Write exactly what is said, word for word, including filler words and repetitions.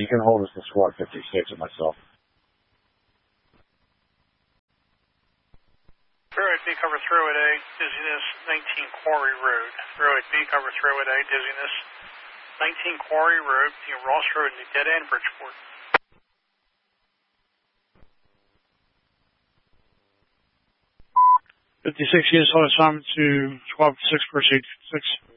you can hold us to squad fifty-six and myself. Road B, cover through at A, dizziness, nineteen Quarry Road. Road B, cover through at A, dizziness, nineteen Quarry Road, near Ross Road in the dead end, Bridgeport. fifty-six, yes, on assignment to squad six, first aid six.